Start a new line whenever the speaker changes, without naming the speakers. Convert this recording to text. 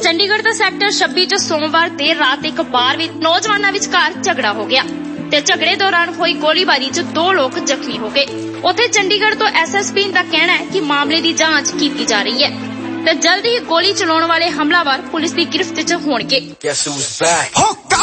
ਚੰਡੀਗੜ੍ਹ ਦਾ sector 26 ਚ ਸੋਮਵਾਰ ਦੇਰ ਰਾਤ ਇੱਕ ਬਾਰ ਵਿੱਚ ਨੌਜਵਾਨਾਂ ਵਿਚਕਾਰ ਝਗੜਾ ਹੋ ਗਿਆ ਤੇ ਝਗੜੇ ਦੌਰਾਨ ਹੋਈ ਗੋਲੀਬਾਰੀ ਚ 2 ਲੋਕ ਜ਼ਖਮੀ ਹੋ ਗਏ। ਉੱਥੇ ਚੰਡੀਗੜ੍ਹ ਤੋਂ SSP ਦਾ ਕਹਿਣਾ ਹੈ ਕਿ ਮਾਮਲੇ ਦੀ ਜਾਂਚ ਕੀਤੀ ਜਾ ਰਹੀ ਹੈ ਤੇ ਜਲਦੀ ਹੀ ਗੋਲੀ ਚਲਾਉਣ ਵਾਲੇ ਹਮਲਾਵਰ ਪੁਲਿਸ ਦੀ ਗਿਰਫਤ ਚ ਹੋਣਗੇ।